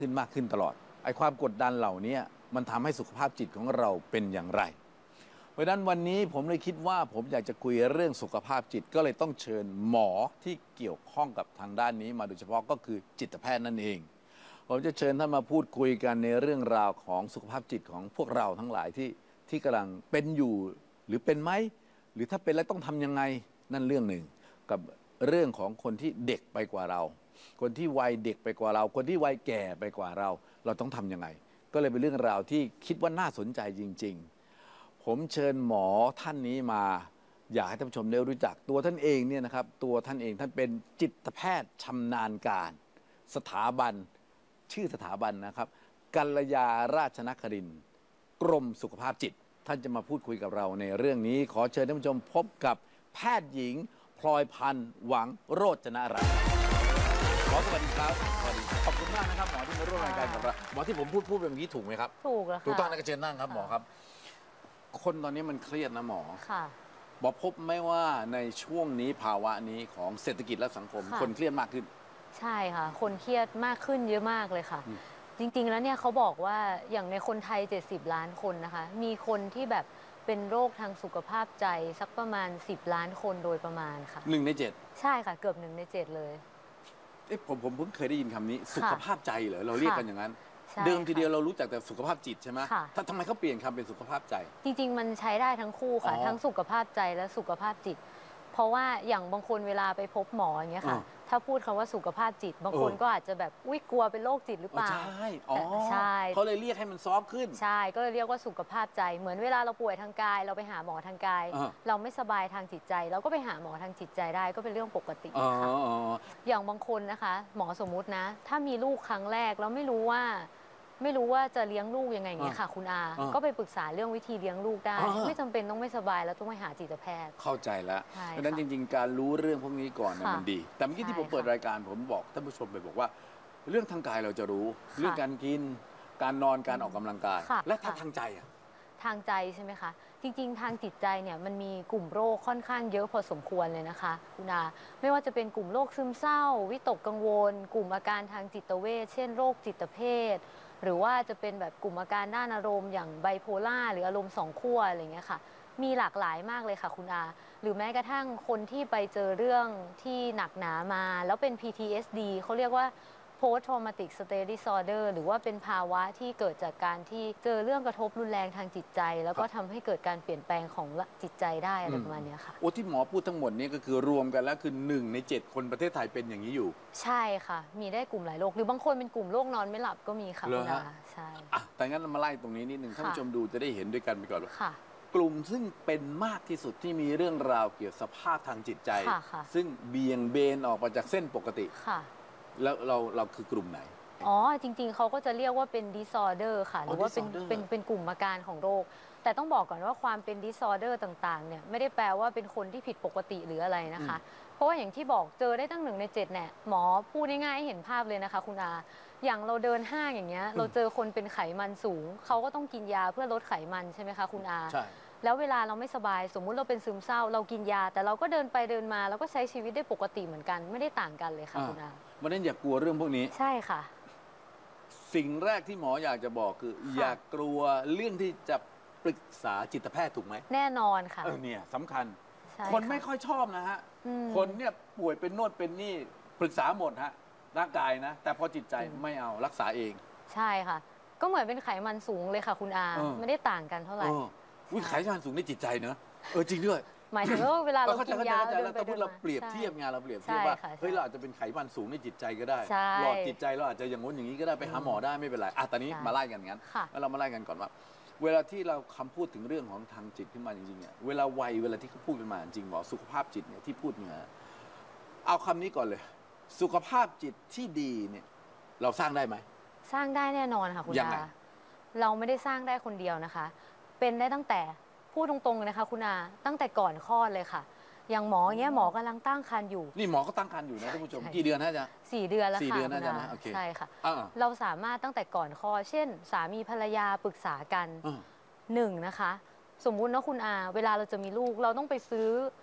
ขึ้นมากขึ้นตลอดไอ้ความกดดันเหล่านี้มันทำให้สุขภาพจิตของเราเป็นอย่างไรเพราะฉะนั้นวันนี้ผมเลยคิดว่าผมอยากจะคุยเรื่องสุขภาพจิตก็เลยต้องเชิญหมอที่เกี่ยวข้องกับทางด้านนี้มาโดยเฉพาะก็คือจิตแพทย์นั่นเองผมจะเชิญท่านมาพูดคุยกันในเรื่องราวของสุขภาพจิตของพวกเราทั้งหลายที่กำลังเป็นอยู่หรือเป็นไหมหรือถ้าเป็นแล้วต้องทำยังไงนั่นเรื่องหนึ่งกับเรื่องของคนที่เด็กไปกว่าเราคนที่วัยเด็กไปกว่าเราคนที่วัยแก่ไปกว่าเราต้องทำยังไงก็เลยเป็นเรื่องราวที่คิดว่าน่าสนใจจริงๆผมเชิญหมอท่านนี้มาอยากให้ท่านผู้ชมได้รู้จักตัวท่านเองเนี่ยนะครับตัวท่านเองท่านเป็นจิตแพทย์ชำนาญการสถาบันชื่อสถาบันนะครับกัลยาราชนครินทร์กรมสุขภาพจิตท่านจะมาพูดคุยกับเราในเรื่องนี้ขอเชิญท่านผู้ชมพบกับแพทย์หญิงพลอยพันธ์หวังโรจนรัตน์หมอสวัสดีครับสวัสดีขอบคุณมากนะครับหมอที่มาร่วมรายการกับเราหมอที่ผมพูดแบบนี้ถูกไหมครับถูกแล้วค่ะถูกต้องนะก็เชิญนั่งครับหมอครับคนตอนนี้มันเครียดนะหมอค่ะบอกพบไหมว่าในช่วงนี้ภาวะนี้ของเศรษฐกิจและสังคมคนเครียดมากขึ้นใช่ค่ะคนเครียดมากขึ้นเยอะมากเลยค่ะจริงๆแล้วเนี่ยเขาบอกว่าอย่างในคนไทย70 ล้านคนนะคะมีคนที่แบบเป็นโรคทางสุขภาพใจสักประมาณ10 ล้านคนโดยประมาณค่ะ 1 ใน 7 ใช่ค่ะเกือบ1 ใน 7เลยผมเพิ่งเคยได้ยินคำนี้สุขภาพใจเหรอเราเรียกกันอย่างนั้นเดิมทีเดียวเรารู้จักแต่สุขภาพจิตใช่ไหมทำไมเขาเปลี่ยนคำเป็นสุขภาพใจจริงๆมันใช้ได้ทั้งคู่ค่ะทั้งสุขภาพใจและสุขภาพจิตเพราะว่าอย่างบางคนเวลาไปพบหมออย่างเงี้ยค่ะถ้าพูดคำว่าสุขภาพจิตบางคนก็อาจจะแบบอุ๊ยกลัวเป็นโรคจิตหรือเปล่าใช่เขาเลยเรียกให้มันซอฟขึ้นใช่ก็เลยเรียกว่าสุขภาพใจเหมือนเวลาเราป่วยทางกายเราไปหาหมอทางกายเราไม่สบายทางจิตใจเราก็ไปหาหมอทางจิตใจได้ก็เป็นเรื่องปกติค่ะอย่างบางคนนะคะหมอสมมุตินะถ้ามีลูกครั้งแรกแล้วไม่รู้ว่าจะเลี้ยงลูกยังไงอย่างเงี้ยค่ะคุณอาก็ไปปรึกษาเรื่องวิธีเลี้ยงลูกได้ไม่จำเป็นต้องไม่สบายแล้วต้องไปหาจิตแพทย์เข้าใจแล้วเพราะนั้นจริงๆการรู้เรื่องพวกนี้ก่อนมันดีแต่เมื่อกี้ที่ผมเปิดรายการผมบอกท่านผู้ชมไปบอกว่าเรื่องทางกายเราจะรู้เรื่องการกินการนอนการออกกำลังกายและถ้าทางใจอะทางใจใช่ไหมคะจริงๆทางจิตใจเนี่ยมันมีกลุ่มโรคค่อนข้างเยอะพอสมควรเลยนะคะคุณอาไม่ว่าจะเป็นกลุ่มโรคซึมเศร้าวิตกกังวลกลุ่มอาการทางจิตเวชเช่นโรคจิตเภทหรือว่าจะเป็นแบบกลุ่มอาการด้านอารมณ์อย่างไบโพล่าหรืออารมณ์2 ขั้วอะไรเงี้ยค่ะมีหลากหลายมากเลยค่ะคุณอาหรือแม้กระทั่งคนที่ไปเจอเรื่องที่หนักหนามาแล้วเป็น PTSD เขาเรียกว่า Post Traumatic Stress Disorder หรือว่าเป็นภาวะที่เกิดจากการที่เจอเรื่องกระทบรุนแรงทางจิตใจแล้วก็ทำให้เกิดการเปลี่ยนแปลงของจิตใจได้อะไรประมาณนี้ค่ะโอ้ที่หมอพูดทั้งหมดนี้ก็คือรวมกันแล้วคือ1 ใน 7คนประเทศไทยเป็นอย่างนี้อยู่ใช่ค่ะมีได้กลุ่มหลายโรคหรือบางคนเป็นกลุ่มโรคนอนไม่หลับก็มีค่ะคุณอาใช่แต่งั้นเรามาไล่ตรงนี้นิดนึงท่านผู้ชมดูจะได้เห็นด้วยกันไปก่อนว่ากลุ่มซึ่งเป็นมากที่สุดที่มีเรื่องราวเกี่ยวกับสภาพทางจิตใจซึ่งเบี่ยงเบนออกมาจากเส้นปกติแล้วเราคือกลุ่มไหนอ๋อจริงๆเขาก็จะเรียกว่าเป็น disorder ค่ะหรือว่าเป็นกลุ่มอาการของโรคแต่ต้องบอกก่อนว่าความเป็น disorder ต่างๆเนี่ยไม่ได้แปลว่าเป็นคนที่ผิดปกติหรืออะไรนะคะเพราะว่าอย่างที่บอกเจอได้ตั้ง1 ใน 7เนี่ยหมอพูดง่ายๆให้เห็นภาพเลยนะคะคุณอาอย่างเราเดินห้างอย่างเงี้ยเราเจอคนเป็นไขมันสูงเขาก็ต้องกินยาเพื่อลดไขมันใช่ไหมคะคุณอาใช่แล้วเวลาเราไม่สบายสมมุติเราเป็นซึมเศร้าเรากินยาแต่เราก็เดินไปเดินมาแล้วก็ใช้ชีวิตได้ปกติเหมือนกันไม่ได้ต่างกันเลยค่ะคุณอาวันนั้นอย่ากลัวเรื่องพวกนี้ใช่ค่ะสิ่งแรกที่หมออยากจะบอกคืออย่ากลัวเรื่องที่จะปรึกษาจิตแพทย์ถูกไหมแน่นอนค่ะเนี่ยสำคัญคนไม่ค่อยชอบนะฮะคนเนี่ยป่วยเป็นโน่นเป็นนี่ปรึกษาหมดฮะร่างกายนะแต่พอจิตใจไม่เอารักษาเองใช่ค่ะก็เหมือนเป็นไขมันสูงเลยค่ะคุณอาไม่ได้ต่างกันเท่าไหร่ไขมันสูงในจิตใจเนอะจริงด้วยหมายถึงว่าเวลาเรากินยาเดินไปเราเปรียบเทียบงานเราเปรียบเทียบว่าเฮ้ยเราอาจจะเป็นไขมันสูงในจิตใจก็ได้หลอดจิตใจเราอาจจะอย่างงู้นอย่างนี้ก็ได้ไปหาหมอได้ไม่เป็นไรตอนนี้มาไล่กันงั้นแล้วเรามาไล่กันก่อนว่าเวลาที่เราคำพูดถึงเรื่องของทางจิตขึ้นมาจริงๆเนี่ยเวลาที่เขาพูดกันมาจริงหมอสุขภาพจิตเนี่ยที่พูดเนี่ยเอาคำนี้ก่อนเลยสุขภาพจิตที่ดีเนี่ยเราสร้างได้ไหมสร้างได้แน่นอนค่ะคุณอาเราไม่ได้สร้างได้คนเดียวนะคะเป็นได้ตั้งแต่พูดตรงๆนะคะคุณอาตั้งแต่ก่อนคลอดเลยค่ะอย่างหมอเงี้ยหมอกำลังตั้งครรภ์อยู่นี่หมอก็ตั้งครรภ์อยู่นะท่านผู้ชมกี่เดือนนะจ๊ะ 4 เดือนแล้วค่ะ 4 เดือนนะจ๊ะโอเคใช่ค่ะเราสามารถตั้งแต่ก่อนคลอดเช่นสามีภรรยาปรึกษากัน1นะคะสมมุตินะคุณอาเวลาเราจะมีลูกเราต้องไปซื้อ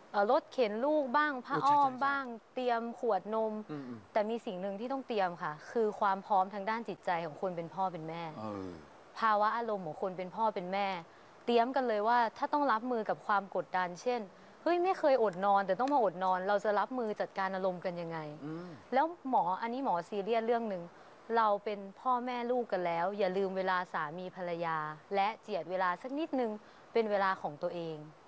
รถเข็นลูกบ้างผ้าใช่อ้อมใช่บ้าง เตรียมขวดนมอืมแต่มีสิ่งหนึ่งที่ต้องเตรียมค่ะ คือความพร้อมทางด้านจิตใจของคนเป็นพ่อเป็นแม่ ภาวะอารมณ์ของคนเป็นพ่อเป็นแม่ เตรียมกันเลยว่าถ้าต้องรับมือกับความกดดัน เช่นเฮ้ยไม่เคยอดนอนแต่ต้องมาอดนอน เราจะรับมือจัดการอารมณ์กันยังไง แล้วอันนี้หมอซีเรียสเรื่องหนึ่งเราเป็นพ่อแม่ลูกกันแล้ว อย่าลืมเวลาสามีภรรยา และเจียดเวลาสักนิดนึงเป็นเวลาของตัวเอง